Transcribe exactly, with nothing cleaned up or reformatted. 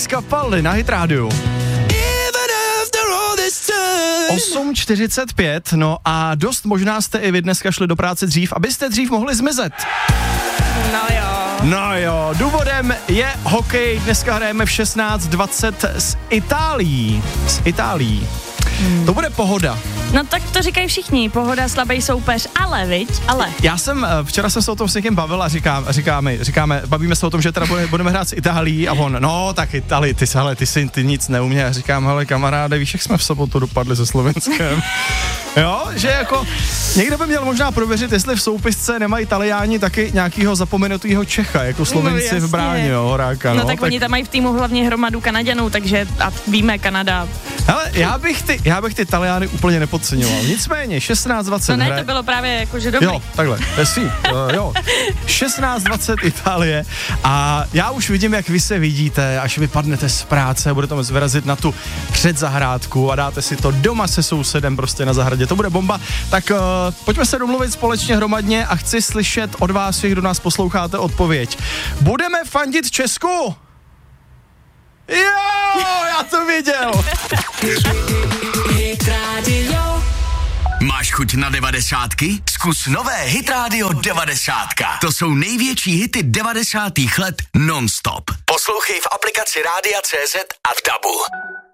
Wiz Capaldi na Hit rádiu. osm čtyřicet pět, no a dost možná jste i vy dneska šli do práce dřív, abyste dřív mohli zmizet. No jo. No jo, důvodem je hokej, dneska hrajeme v šestnáct dvacet s Itálií. S Itálií. Hmm. To bude pohoda. No tak to říkají všichni, pohoda, slabý soupeř, ale viď, ale. Já jsem, včera jsem se o tom s někým bavil a říkám, říkáme, říkáme, bavíme se o tom, že teda budeme hrát s Itálií a on, no tak Itálii, ty, hele, ty, ty, ty nic neumě. A říkám, hele kamaráde, víš, jak jsme v sobotu dopadli se Slovenskem. Jo, že jako někdo by měl možná prověřit, jestli v soupisce nemají Italiáni taky nějakýho zapomenutýho Čecha, jako Slovenci no, v bráně, jo, horáka. No, no tak, tak oni tam mají v týmu hlavně hromadu Kanaďanů, takže a víme, Kanada. Hele, já bych ty, já bych ty Italiány úplně nepodceňoval. Nicméně, šestnáct dvacet No ne, hraje. to bylo právě jakože dobrý. Jo, takhle, jestli, uh, jo. šestnáct dvacet Itálie a já už vidím, jak vy se vidíte, až vypadnete z práce, budete moct vyrazit na tu předzahrádku a dáte si to doma se sousedem prostě na zahradě. To bude bomba. Tak uh, pojďme se domluvit společně hromadně a chci slyšet od vás, kdo nás posloucháte, odpověď. Budeme fandit Česku? Jo, já to viděl. Hit Radio. Máš chuť na devadesátky? Zkus nové Hit Radio devadesátka. To jsou největší hity devadesátých let non-stop. Poslouchej v aplikaci Rádia C Z a v Dabu.